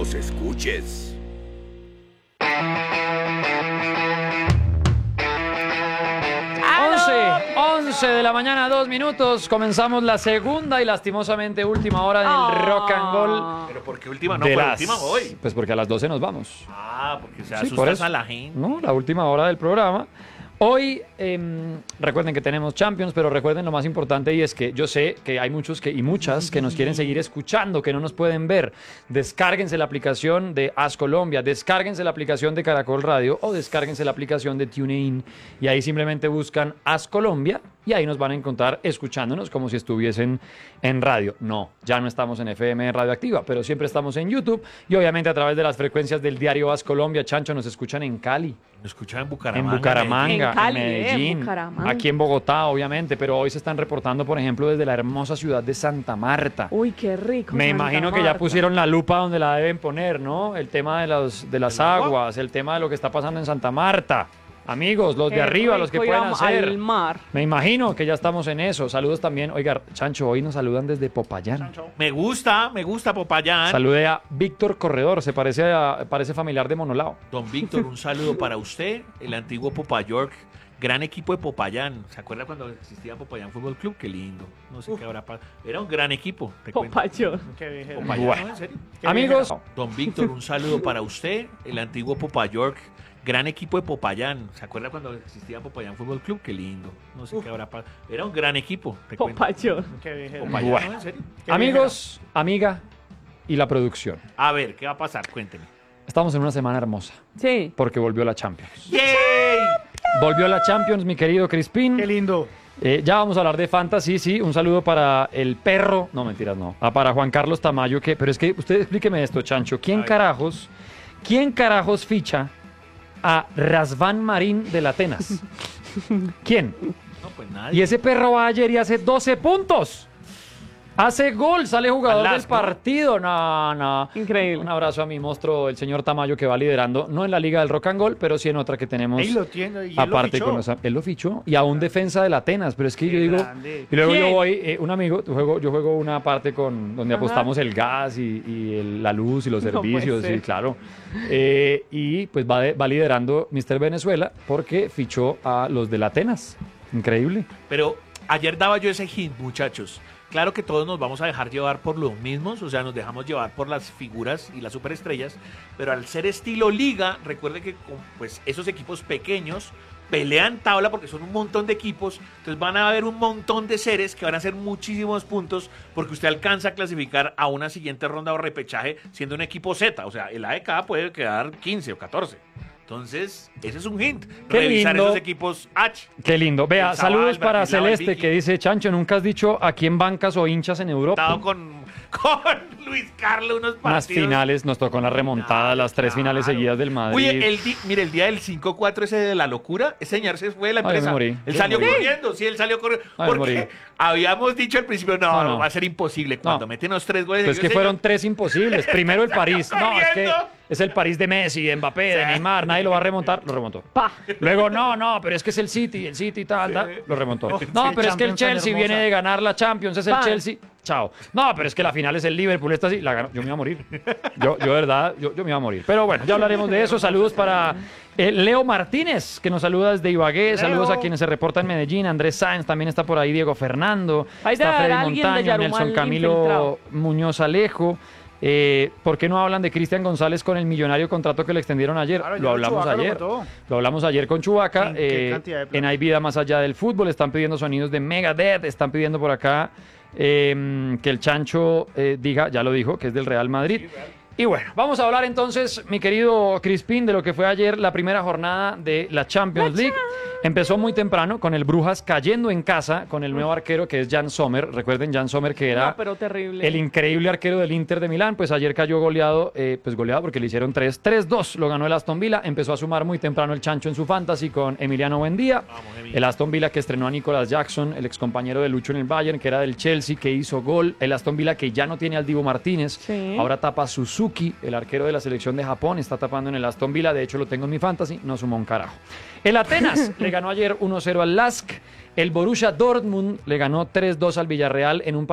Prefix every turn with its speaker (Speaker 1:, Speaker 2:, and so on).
Speaker 1: nos escuches.
Speaker 2: 11 de la mañana, 2 minutos. Comenzamos la segunda y lastimosamente última hora del Rock and Roll.
Speaker 3: ¿Pero por qué última? No, fue última hoy.
Speaker 2: Pues porque a las 12 nos vamos.
Speaker 3: Porque se
Speaker 2: Sí,
Speaker 3: asustan
Speaker 2: por eso.
Speaker 3: a la gente.
Speaker 2: No, la última hora del programa. Hoy, recuerden que tenemos Champions, pero recuerden lo más importante, y es que yo sé que hay muchos y muchas que nos quieren seguir escuchando, que no nos pueden ver. Descárguense la aplicación de As Colombia, descárguense la aplicación de Caracol Radio o descárguense la aplicación de TuneIn y ahí simplemente buscan As Colombia y ahí nos van a encontrar escuchándonos como si estuviesen en radio. No, ya no estamos en FM Radioactiva, pero siempre estamos en YouTube y obviamente a través de las frecuencias del diario As Colombia. Chancho, nos escuchan en Cali.
Speaker 3: Nos escuchan en Bucaramanga.
Speaker 2: En Bucaramanga,
Speaker 4: En Cali,
Speaker 2: en Medellín,
Speaker 4: Bucaramanga.
Speaker 2: aquí en Bogotá, obviamente, pero hoy se están reportando, por ejemplo, desde la hermosa ciudad de Santa Marta.
Speaker 4: Uy, qué rico.
Speaker 2: Me
Speaker 4: Santa
Speaker 2: imagino que ya
Speaker 4: Marta.
Speaker 2: pusieron la lupa donde la deben poner, ¿no? El tema de las aguas, el tema de lo que está pasando en Santa Marta. Amigos, los de
Speaker 4: Qué
Speaker 2: arriba, los que
Speaker 4: rico,
Speaker 2: pueden
Speaker 4: íbamos
Speaker 2: hacer.
Speaker 4: al mar.
Speaker 2: Me imagino que ya estamos en eso. Saludos también. Oiga, Chancho, hoy nos saludan desde Popayán.
Speaker 3: Me gusta Popayán.
Speaker 2: Salude a Víctor Corredor, parece familiar de Monolao.
Speaker 3: Don Víctor, un saludo para usted, el antiguo Popayork, gran equipo de Popayán. ¿Se acuerda cuando existía Popayán Fútbol Club? Qué lindo. No sé qué habrá pasado. Era un gran equipo. te cuento.
Speaker 4: Popayón.
Speaker 3: Popayán,
Speaker 2: Bueno.
Speaker 3: ¿no? ¿En serio?
Speaker 2: Amigos,
Speaker 3: Don Víctor, un saludo para usted, el antiguo Popayork, gran equipo de Popayán. ¿Se acuerda cuando existía Popayán Fútbol Club? Qué lindo. No sé qué habrá pasado. Era un gran equipo. te cuento.
Speaker 4: Popayón.
Speaker 3: Popayán,
Speaker 2: Bueno.
Speaker 3: ¿no? ¿En serio?
Speaker 2: amigos, amiga y la producción.
Speaker 3: A ver, ¿qué va a pasar? Cuénteme.
Speaker 2: Estamos en una semana hermosa
Speaker 4: Sí.
Speaker 2: porque volvió la Champions.
Speaker 3: ¡Yay!
Speaker 2: Volvió la Champions, mi querido Crispín.
Speaker 5: Qué lindo.
Speaker 2: Ya vamos a hablar de Fantasy, sí. Un saludo para el perro. No, mentiras, no. Para Juan Carlos Tamayo. Pero es que usted explíqueme esto, Chancho. ¿Quién carajos ficha a Razvan Marín del Atenas? ¿Quién?
Speaker 3: No, pues nadie.
Speaker 2: Y ese perro va ayer y hace 12 puntos. Hace gol, sale jugador
Speaker 3: Alas,
Speaker 2: del partido. No.
Speaker 4: Increíble.
Speaker 2: Un abrazo a mi monstruo, el señor Tamayo, que va liderando, no en la Liga del Rock and Roll, pero sí en otra que tenemos.
Speaker 5: Ahí lo tiene. Y
Speaker 2: Aparte
Speaker 5: él lo fichó.
Speaker 2: él lo fichó y a un defensa del Atenas, pero es que
Speaker 5: Qué
Speaker 2: yo digo,
Speaker 5: grande.
Speaker 2: y luego
Speaker 4: ¿Quién?
Speaker 2: yo voy, un amigo, yo juego una parte donde
Speaker 4: Ajá.
Speaker 2: apostamos el gas la luz y los
Speaker 4: No puede
Speaker 2: servicios,
Speaker 4: ser.
Speaker 2: sí, claro. Y pues va liderando Mr. Venezuela porque fichó a los del Atenas. Increíble.
Speaker 3: Pero ayer daba yo ese hint, muchachos. Claro que todos nos vamos a dejar llevar por los mismos, o sea, nos dejamos llevar por las figuras y las superestrellas, pero al ser estilo liga, recuerde que pues esos equipos pequeños pelean tabla porque son un montón de equipos, entonces van a haber un montón de seres que van a hacer muchísimos puntos porque usted alcanza a clasificar a una siguiente ronda o repechaje siendo un equipo Z, o sea, el AEK puede quedar 15 o 14. Entonces, ese es un hint.
Speaker 2: Qué
Speaker 3: Revisar
Speaker 2: lindo.
Speaker 3: esos equipos H.
Speaker 2: Qué lindo. Vea,
Speaker 3: El Zabal,
Speaker 2: saludos para
Speaker 3: Bratislava y
Speaker 2: Celeste
Speaker 3: Vicky.
Speaker 2: que dice, Chancho, nunca has dicho a quién bancas o hinchas en Europa.
Speaker 3: Estado con Luis Carlos unos partidos.
Speaker 2: Unas finales, nos tocó la remontada, las 3 finales
Speaker 3: Claro.
Speaker 2: seguidas del Madrid.
Speaker 3: Oye, mire, el día del 5-4 ese de la locura, ese señor se fue de la
Speaker 2: Ay, me
Speaker 3: empresa.
Speaker 2: morí.
Speaker 3: Él
Speaker 2: Sí,
Speaker 3: salió
Speaker 2: me morí.
Speaker 3: corriendo, sí, él salió corriendo.
Speaker 2: Ay, me morí.
Speaker 3: Porque habíamos dicho al principio, no,
Speaker 2: No.
Speaker 3: va a ser imposible. Cuando
Speaker 2: No.
Speaker 3: meten los 3 goles.
Speaker 2: Pues
Speaker 3: yo
Speaker 2: que
Speaker 3: sé,
Speaker 2: fueron
Speaker 3: yo-
Speaker 2: 3 imposibles. Primero el París. No, es que
Speaker 3: Corriendo.
Speaker 2: es el París de Messi, de Mbappé, de Neymar. Nadie lo va a remontar. Lo remontó.
Speaker 4: Pa.
Speaker 2: Luego, no, pero es que es el City tal. Lo remontó. No, pero es que el
Speaker 5: Champions tan
Speaker 2: Chelsea
Speaker 5: hermosa.
Speaker 2: viene de ganar la Champions. Es el
Speaker 4: Pan.
Speaker 2: Chelsea. Chao. No, pero es que la final es el Liverpool. Esta sí, la ganó. Yo me iba a morir. Yo de verdad, yo me iba a morir. Pero bueno, ya hablaremos de eso. Saludos para Leo Martínez, que nos saluda desde Ibagué. Saludos a quienes se reportan en Medellín. Andrés Sáenz, también está por ahí Diego Fernando.
Speaker 4: Ahí debe
Speaker 2: Está
Speaker 4: haber
Speaker 2: Freddy
Speaker 4: alguien de
Speaker 2: Montaño,
Speaker 4: Yarumal
Speaker 2: Nelson Camilo
Speaker 4: infiltrado.
Speaker 2: Muñoz Alejo. ¿Por qué no hablan de Cristian González con el millonario contrato que le extendieron ayer?
Speaker 5: Claro,
Speaker 2: Lo
Speaker 5: ya
Speaker 2: hablamos
Speaker 5: Chubaca lo
Speaker 2: ayer.
Speaker 5: votó.
Speaker 2: Lo hablamos ayer con Chubaca.
Speaker 5: ¿En qué cantidad de plata?
Speaker 2: En Hay Vida Más Allá del Fútbol. Están pidiendo sonidos de Megadeth. Están pidiendo por acá que el Chancho diga, ya lo dijo, que es del Real Madrid. Y bueno, vamos a hablar entonces, mi querido Crispín, de lo que fue ayer la primera jornada de la Champions League. Empezó muy temprano con el Brujas cayendo en casa con el nuevo arquero que es Jan Sommer. Recuerden, Jan Sommer, que era
Speaker 4: No, pero terrible.
Speaker 2: el increíble arquero del Inter de Milán. Pues ayer cayó goleado porque le hicieron 3-2. Lo ganó el Aston Villa. Empezó a sumar muy temprano el Chancho en su fantasy con Emiliano Buendía. El Aston Villa que estrenó a Nicolas Jackson, el excompañero de Lucho en el Bayern, que era del Chelsea, que hizo gol. El Aston Villa que ya no tiene al Dibu Martínez.
Speaker 4: Sí.
Speaker 2: Ahora tapa Suzuki, el arquero de la selección de Japón. Está tapando en el Aston Villa. De hecho, lo tengo en mi fantasy. No sumó un carajo. El Atenas le ganó ayer 1-0 al Lask. El Borussia Dortmund le ganó 3-2 al Villarreal en un